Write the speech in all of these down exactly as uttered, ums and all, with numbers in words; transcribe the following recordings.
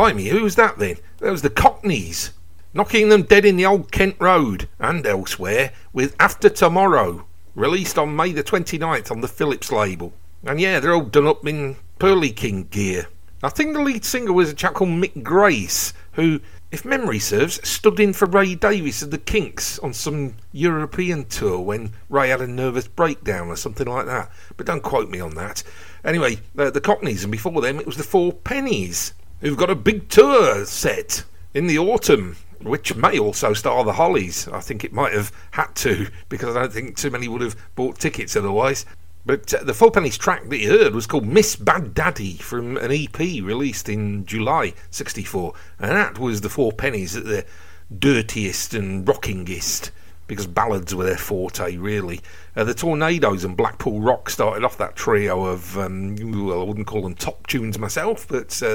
Blimey, who was that then? That was the Cockneys, knocking them dead in the Old Kent Road and elsewhere with After Tomorrow, released on May the twenty-ninth on the Philips label. And yeah, they're all done up in Pearly King gear. I think the lead singer was a chap called Mick Grace, who, if memory serves, stood in for Ray Davies of the Kinks on some European tour when Ray had a nervous breakdown or something like that. But don't quote me on that. Anyway, uh, the Cockneys, and before them it was the Four Pennies, who've got a big tour set in the autumn, which may also star the Hollies. I think it might have had to, because I don't think too many would have bought tickets otherwise. But uh, the Four Pennies track that you heard was called Miss Bad Daddy from an E P released in July sixty-four. And that was the Four Pennies at their dirtiest and rockingest, because ballads were their forte, really. Uh, the Tornadoes and Blackpool Rock started off that trio of, um, well, I wouldn't call them top tunes myself, but uh,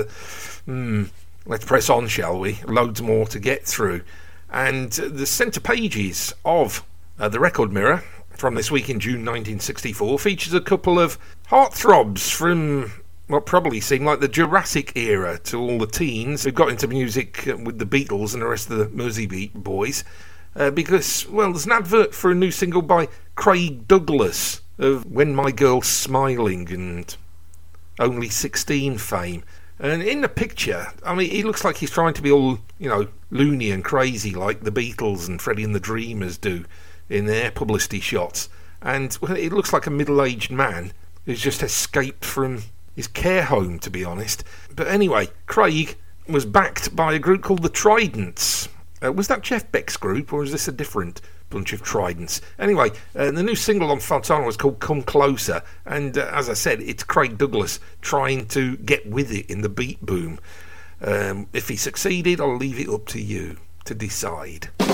mm, let's press on, shall we? Loads more to get through. And uh, the centre pages of uh, the Record Mirror from this week in June nineteen sixty-four features a couple of heartthrobs from what probably seemed like the Jurassic era to all the teens who got into music with the Beatles and the rest of the Merseybeat boys, uh, because, well, there's an advert for a new single by Craig Douglas of When My Girl's Smiling and Only sixteen fame. And in the picture, I mean, he looks like he's trying to be all, you know, loony and crazy like the Beatles and Freddie and the Dreamers do in their publicity shots. And well, it looks like a middle-aged man who's just escaped from his care home, to be honest. But anyway, Craig was backed by a group called the Tridents. Uh, was that Jeff Beck's group, or is this a different bunch of Tridents? Anyway, uh, the new single on Fontana was called Come Closer, and uh, as I said, it's Craig Douglas trying to get with it in the beat boom. Um, if he succeeded, I'll leave it up to you to decide.